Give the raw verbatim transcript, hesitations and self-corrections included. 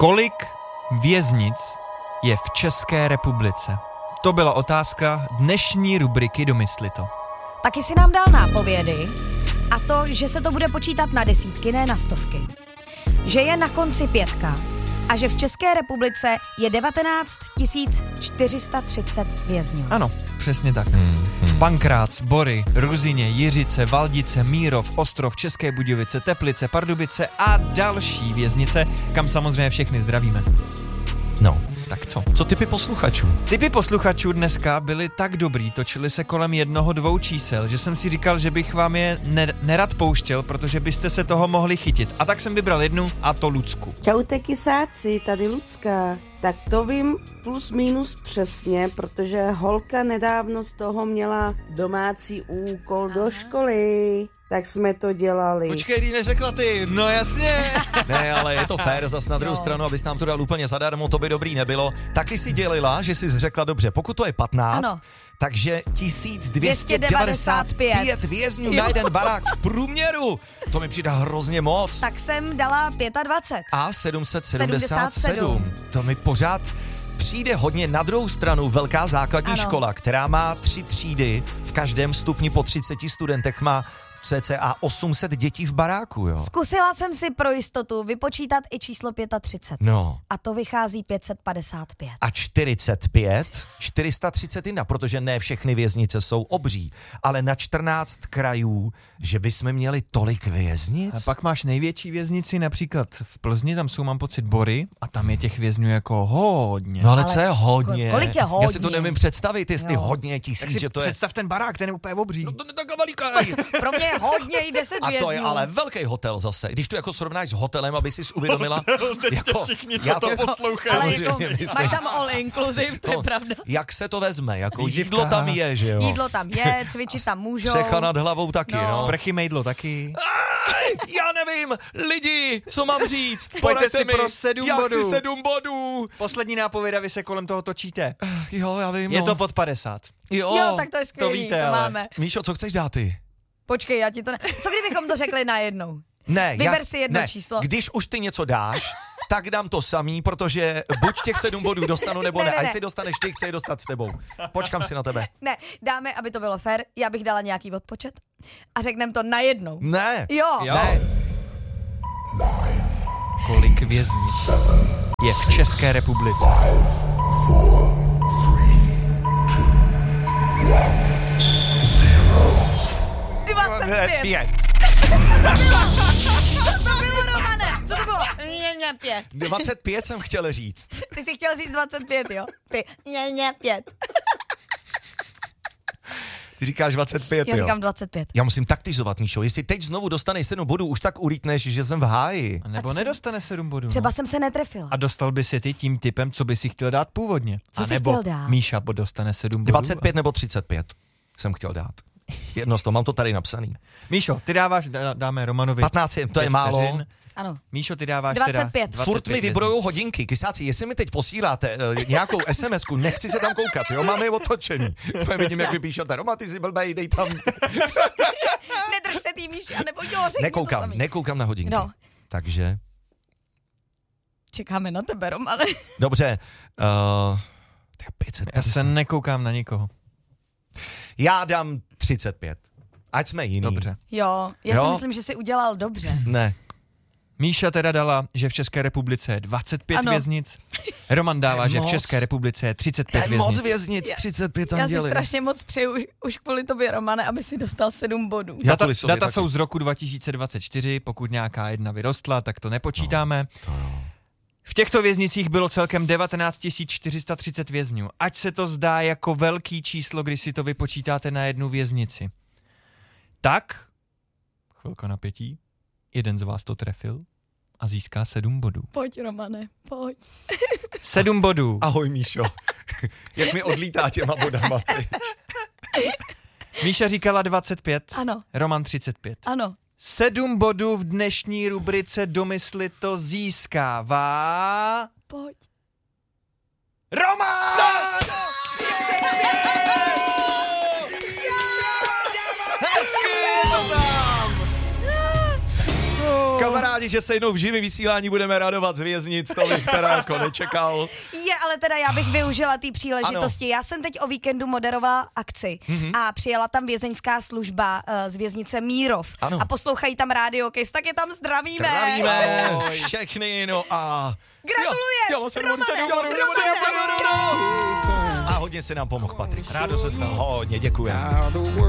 Kolik věznic je v České republice? To byla otázka dnešní rubriky Domysli to. Taky si nám dal nápovědy a to, že se to bude počítat na desítky, ne na stovky. Že je na konci pětka a že v České republice je devatenáct tisíc čtyři sta třicet vězňů. Ano, přesně tak. Hmm, hmm. Pankrác, Bory, Ruzyně, Jiřice, Valdice, Mírov, Ostrov, České Budějovice, Teplice, Pardubice a další věznice, kam samozřejmě všechny zdravíme. No, tak co? Co typy posluchačů? Typy posluchačů dneska byly tak dobrý, točili se kolem jednoho, dvou čísel, že jsem si říkal, že bych vám je ne- nerad pouštěl, protože byste se toho mohli chytit. A tak jsem vybral jednu, a to Lucku. Čaute kysáci, tady Lucka. Tak to vím plus minus přesně, protože holka nedávno z toho měla domácí úkol do školy. Tak jsme to dělali. Počkej, když neřekla ty. No jasně. Ne, ale je to fér, zas na druhou No. stranu, abys nám to dal úplně zadarmo, to by dobrý nebylo. Taky si dělila, že jsi řekla dobře, pokud to je patnáct, Ano. takže tisíc dvě stě devadesát pět vězňů Jo. na jeden barák v průměru. To mi přijde hrozně moc. Tak jsem dala dvacet pět. A sedm set sedmdesát sedm. sedmdesát sedm. To mi pořád přijde hodně. Na druhou stranu velká základní Ano. škola, která má tři třídy, v každém stupni po třiceti studentech má cca osm set dětí v baráku, jo. Zkusila jsem si pro jistotu vypočítat i číslo třicet pět. No. A to vychází pět set padesát pět. A čtyřicet pět, čtyři sta třicet jedna, protože ne všechny věznice jsou obří, ale na čtrnáct krajů, že bychom měli tolik věznic? A pak máš největší věznici, například v Plzni, tam jsou, mám pocit, Bory, a tam je těch vězňů jako hodně. No ale, Ale co je hodně? kolik je hodně? Já si to nevím představit, jestli Jo. hodně Tak tisíc, si že to je... představ ten barák, ten je úplně obří. No to je takhle veliký. Pro mě je hodně i deset A vězňů. to je ale velký hotel zase. Když to jako srovnáš s hotelem, aby si uvědomila... jako, všichni, já to poslouchají. Ale jako, samozřejmě myslím. máš tam all inclusive, to je pravda. Jak se to vezme? Jako Výživka. jídlo tam je, že jo? Jídlo tam je, cvičit tam můžou. Střecha nad hlavou taky, No. no. Sprchy, mejdlo taky. Já nevím, lidi, co mám říct? Pojďte Poraďte si mi. pro sedm Já bodů. chci sedm bodů. Poslední nápověda, vy se kolem toho točíte. Jo, já vím. Je no. to pod padesát. Jo, Jo, tak to je skvělý, to, víte, ale- máme. Míšo, co chceš dát ty? Počkej, já ti to ne... Co kdybychom to řekli najednou? Ne, Vyber já, si jedno ne, číslo. Když už ty něco dáš, tak dám to samý, protože buď těch sedm bodů dostanu, nebo Ne, ne. ne, A ne. jestli dostaneš ty, chci je dostat s tebou. Počkám si na tebe. Ne, dáme, aby to bylo fér, já bych dala nějaký odpočet a řekneme to najednou. Ne. Jo. Jo. Ne. Kolik věznic je v České republice? dvacet pět. Pět. Co to bylo, Romane? Co to bylo? Ně, ně, pět. dvacet pět jsem chtěl říct. Ty jsi chtěl říct dvacet pět, jo? Ty, ně, ně, pět. Ty říkáš dvacet pět, Já jo. říkám dvacet pět. Já musím taktizovat, Míšo. Jestli teď znovu dostaneš sedm bodů, už tak ulítneš, že jsem v háji. A nebo A třeba- nedostane sedm bodů. Třeba no. jsem se netrefila. A dostal by si ty tím typem, co by si chtěl dát původně. Co A jsi nebo chtěl dát? Míša bo dostane sedm bodů. dvacet pět nebo třicet pět jsem chtěl dát. Jedno z toho, mám to tady napsaný. Míšo, ty dáváš, dá, dáme Romanovi patnáct, je- to je pět málo. vteřin. Ano. Míšo, ty dáváš dvacet pět. teda Furt mi věznic. vibrujou hodinky. Kysáci, jestli mi teď posíláte uh, nějakou SMSku, nechci se tam koukat, jo, máme je otočený. Úplně vidím, jak vy píšete, Roma, ty jsi blbej, dej tam. Nedrž se tý, Míši, anebo jo, řekni to Nekoukám, samý. nekoukám na hodinky. No. Takže, Čekáme na tebe, Romane. dobře. Uh, tak pět set Já se padesát. nekoukám na nikoho. Já dám třicet pět. Ať jsme jiný. Dobře. Jo, já Jo? si myslím, že jsi udělal dobře. Ne. Míša teda dala, že v České republice je dvacet pět Ano. věznic. Roman dává, To je že v moc. České republice je třicet To pět je věznic. moc věznic, Já- třicet pět tam Já si dělej. strašně moc přeju už, už kvůli tobě, Romane, aby si dostal sedm bodů. Já Data, kvůli sobě data taky. jsou z roku dva tisíce dvacet čtyři, pokud nějaká jedna vyrostla, tak to nepočítáme. No, V těchto věznicích bylo celkem devatenáct tisíc čtyři sta třicet vězňů. Ať se to zdá jako velký číslo, když si to vypočítáte na jednu věznici. Tak, chvilka napětí, jeden z vás to trefil a získá sedm bodů. Pojď, Romane, pojď. Sedm bodů. Ahoj, Míšo. Jak mi odlítá těma bodama teď. Míša říkala dvacet pět, Ano, Roman třicet pět. ano. Sedm bodů v dnešní rubrice Domysli to získává... Pojď. Roman! Hezky je to tam! Kamarádi, rádi, že se jednou v živém vysílání budeme radovat z věznic, to bych teda jako nečekal. Je, ale teda já bych využila té příležitosti. Ano. Já jsem teď o víkendu moderovala akci mm-hmm. a přijela tam vězeňská služba uh, z věznice Mírov. Ano. A poslouchají tam Radio Kiss, tak je tam zdravíme. Zdravíme všechny, no a... Gratulujem, jo, jo, jsem Romane, Romane, Romane. A hodně se nám pomohl Patrik. Rádo se stalo. Hodně děkujeme.